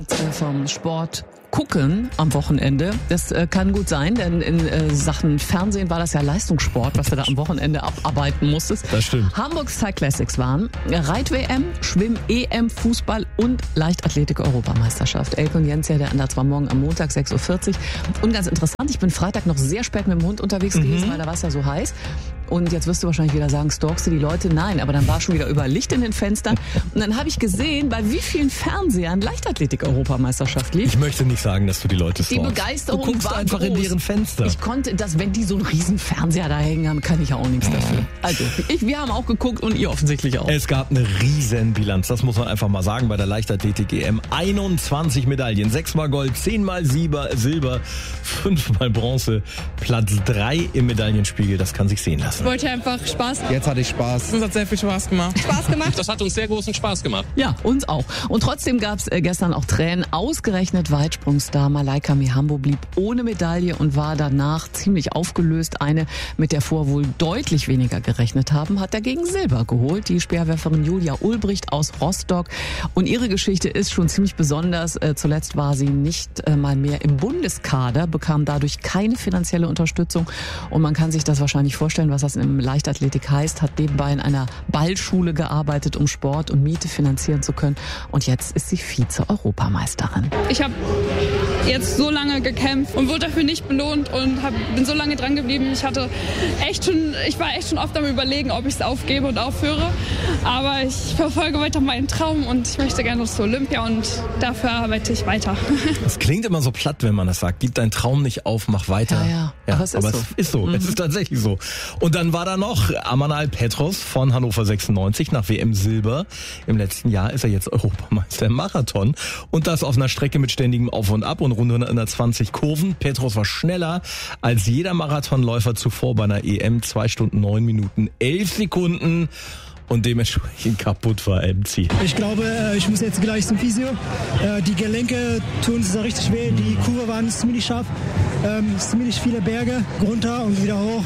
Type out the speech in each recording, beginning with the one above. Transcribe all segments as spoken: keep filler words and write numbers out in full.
Vom Sport gucken am Wochenende. Das äh, kann gut sein, denn in äh, Sachen Fernsehen war das ja Leistungssport, was du da am Wochenende abarbeiten musstest. Das stimmt. Hamburgs Cycle Classics waren Reit-W M, Schwimm-E M, Fußball und Leichtathletik-Europameisterschaft. Elke und Jens, ja, der Ansatz war morgen am Montag sechs Uhr vierzig. Und ganz interessant, ich bin Freitag noch sehr spät mit dem Hund unterwegs mhm. gewesen, weil da war es ja so heiß. Und jetzt wirst du wahrscheinlich wieder sagen, stalkst du die Leute? Nein, aber dann war schon wieder überall Licht in den Fenstern. Und dann habe ich gesehen, bei wie vielen Fernsehern Leichtathletik-Europameisterschaft lief. Ich möchte nicht sagen, dass du die Leute stalkst. Die Begeisterung Du guckst war einfach groß. in deren Fenster. Ich konnte das, wenn die so einen riesen Fernseher da hängen haben, kann ich ja auch nichts dafür. Also, ich, wir haben auch geguckt und ihr offensichtlich auch. Es gab eine riesen Bilanz, das muss man einfach mal sagen, bei der Leichtathletik-E M. einundzwanzig Medaillen, sechsmal Gold, zehnmal Silber, Silber, fünfmal Bronze, Platz drei im Medaillenspiegel, das kann sich sehen lassen. Ich wollte einfach Spaß. Jetzt hatte ich Spaß. Es hat sehr viel Spaß gemacht. Spaß gemacht? Das hat uns sehr großen Spaß gemacht. Ja, uns auch. Und trotzdem gab es äh, gestern auch Tränen. Ausgerechnet Weitsprungstar Malaika Mihambo blieb ohne Medaille und war danach ziemlich aufgelöst. Eine, mit der vor wohl deutlich weniger gerechnet haben, hat dagegen Silber geholt. Die Speerwerferin Julia Ulbricht aus Rostock. Und ihre Geschichte ist schon ziemlich besonders. Äh, zuletzt war sie nicht äh, mal mehr im Bundeskader, bekam dadurch keine finanzielle Unterstützung. Und man kann sich das wahrscheinlich vorstellen, was das im Leichtathletik heißt, hat nebenbei in einer Ballschule gearbeitet, um Sport und Miete finanzieren zu können. Und jetzt ist sie Vize-Europameisterin. Ich habe jetzt so lange gekämpft und wurde dafür nicht belohnt und hab, bin so lange dran geblieben. Ich hatte echt schon, ich war echt schon oft am Überlegen, ob ich es aufgebe und aufhöre. Aber ich verfolge weiter meinen Traum und ich möchte gerne zu Olympia und dafür arbeite ich weiter. Das klingt immer so platt, wenn man das sagt. Gib deinen Traum nicht auf, mach weiter. Ja, ja. ja aber es ist aber so. Es ist so. Mhm. Es ist tatsächlich so. Und dann war da noch Amanal Petros von Hannover sechsundneunzig nach W M Silber. Im letzten Jahr ist er jetzt Europameister im Marathon. Und das auf einer Strecke mit ständigem Auf und Ab und rund hundertzwanzig Kurven. Petros war schneller als jeder Marathonläufer zuvor bei einer E M. zwei Stunden neun Minuten elf Sekunden. Und dementsprechend kaputt war M C. Ich glaube, ich muss jetzt gleich zum Physio. Die Gelenke tun es richtig weh. Die Kurve waren ziemlich scharf. Ziemlich viele Berge runter und wieder hoch.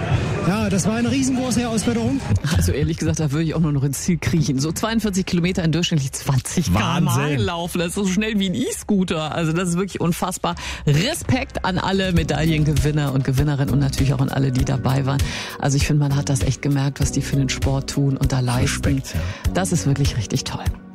Ja, das war eine riesengroße Herausforderung. Also ehrlich gesagt, da würde ich auch nur noch ins Ziel kriechen. So zweiundvierzig Kilometer in durchschnittlich zwanzig Kilometer pro Stunde laufen. Das ist so schnell wie ein E-Scooter. Also das ist wirklich unfassbar. Respekt an alle Medaillengewinner und Gewinnerinnen und natürlich auch an alle, die dabei waren. Also ich finde, man hat das echt gemerkt, was die für den Sport tun und da leisten. Respekt, ja. Das ist wirklich richtig toll.